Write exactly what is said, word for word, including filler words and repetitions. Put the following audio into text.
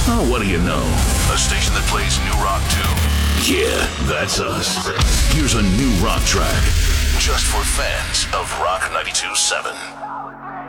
Oh, what do you know? A station that plays new rock too. Yeah, that's us. Here's a new rock track, just for fans of Rock ninety-two point seven.